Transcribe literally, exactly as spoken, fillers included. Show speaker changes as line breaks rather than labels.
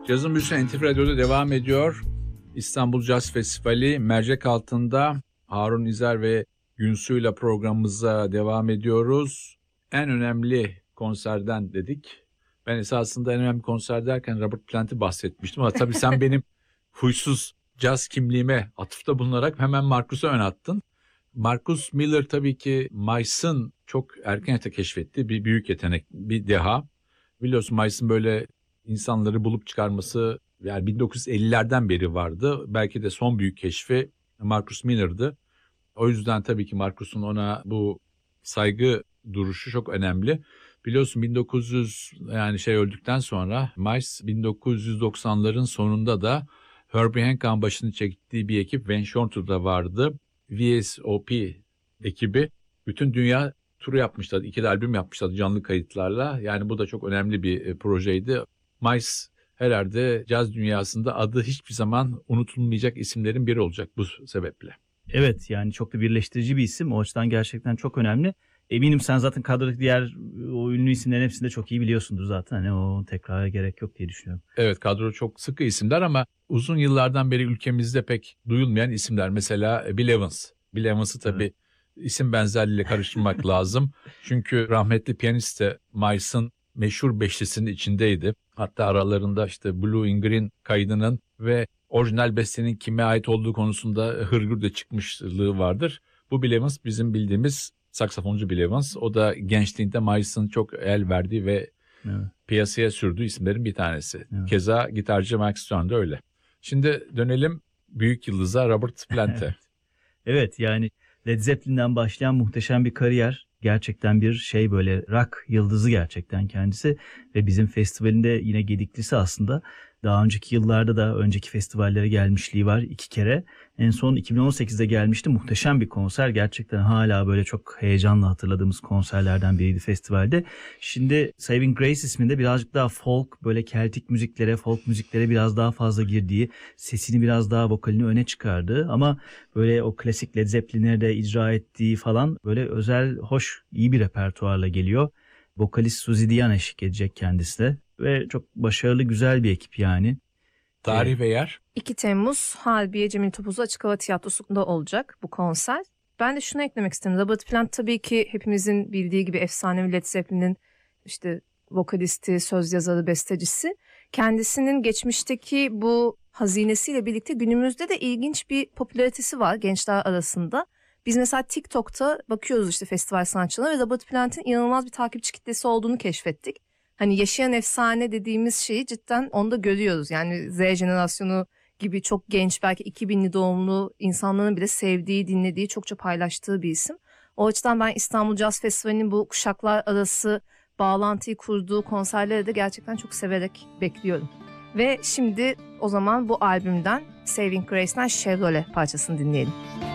Cazın Büyüsü N T V Radyo'da devam ediyor. İstanbul Caz Festivali mercek altında Harun İzer ve Günsu'yla programımıza devam ediyoruz. En önemli konserden dedik. Ben esasında en önemli konser derken Robert Plant'i bahsetmiştim ama tabii sen benim huysuz caz kimliğime atıfta bulunarak hemen Marcus'a ön attın. Marcus Miller tabii ki Miles'ın çok erken yaşta keşfettiği bir büyük yetenek, bir deha. Biliyorsun Miles'ın böyle insanları bulup çıkarması yani bin dokuz yüz ellilerden beri vardı. Belki de son büyük keşfi Marcus Miller'dı. O yüzden tabii ki Marcus'un ona bu saygı duruşu çok önemli. Biliyorsun bin dokuz yüz yani şey öldükten sonra Miles bin dokuz yüz doksanların sonunda da Herbie Hancock'ın başını çektiği bir ekip Van Shorter'da vardı. V S O P ekibi bütün dünya turu yapmışlar. İki de albüm yapmışlar canlı kayıtlarla. Yani bu da çok önemli bir e, projeydi. Miles herhalde caz dünyasında adı hiçbir zaman unutulmayacak isimlerin biri olacak bu sebeple.
Evet, yani çok da birleştirici bir isim. O açıdan gerçekten çok önemli. Eminim sen zaten kadrodaki diğer o ünlü isimlerin hepsini de çok iyi biliyorsundur zaten. Hani o tekrara gerek yok diye düşünüyorum.
Evet, kadro çok sıkı isimler ama uzun yıllardan beri ülkemizde pek duyulmayan isimler. Mesela Bill Evans. Bill Evans'ı tabii evet. isim benzerliğiyle karıştırmak lazım. Çünkü rahmetli piyanist de Miles'ın meşhur beşlisinin içindeydi. Hatta aralarında işte Blue in Green kaydının ve orijinal bestenin kime ait olduğu konusunda hırgür de çıkmışlığı vardır. Bu Bill Evans bizim bildiğimiz saksafoncu Bill Evans. O da gençliğinde Miles'ın çok el verdiği ve evet. piyasaya sürdüğü isimlerin bir tanesi. Evet. Keza gitarcı Mike Stern de öyle. Şimdi dönelim büyük yıldıza Robert Plant'e.
Evet, yani Led Zeppelin'den başlayan muhteşem bir kariyer. Gerçekten bir şey, böyle rock yıldızı gerçekten kendisi. Ve bizim festivalinde yine gediklisi aslında. Daha önceki yıllarda da önceki festivallere gelmişliği var iki kere. En son iki bin on sekizde gelmişti. Muhteşem bir konser. Gerçekten hala böyle çok heyecanla hatırladığımız konserlerden biriydi festivalde. Şimdi Saving Grace isminde birazcık daha folk, böyle keltik müziklere, folk müziklere biraz daha fazla girdiği, sesini biraz daha, vokalini öne çıkardığı ama böyle o klasik Led Zeppelin'leri de icra ettiği falan böyle özel, hoş, iyi bir repertuarla geliyor. Vokalist Suzy Dian eşlik edecek kendisi de. Ve çok başarılı, güzel bir ekip yani.
Tarih ee, ve yer?
iki Temmuz Harbiye Cemil Topuzlu Açık Hava Tiyatrosu'nda olacak bu konser. Ben de şunu eklemek istedim. Robert Plant tabii ki hepimizin bildiği gibi efsanevi Led Zeppelin'in işte vokalisti, söz yazarı, bestecisi. Kendisinin geçmişteki bu hazinesiyle birlikte günümüzde de ilginç bir popülaritesi var gençler arasında. Biz mesela TikTok'ta bakıyoruz işte festival sanatçılarına ve Robert Plant'in inanılmaz bir takipçi kitlesi olduğunu keşfettik. Hani yaşayan efsane dediğimiz şeyi cidden onda görüyoruz. Yani Z jenerasyonu gibi çok genç, belki iki binli doğumlu insanların bile sevdiği, dinlediği, çokça paylaştığı bir isim. O açıdan ben İstanbul Caz Festivali'nin bu kuşaklar arası bağlantıyı kurduğu konserleri de gerçekten çok severek bekliyorum. Ve şimdi o zaman bu albümden Saving Grace'den Chevrolet parçasını dinleyelim.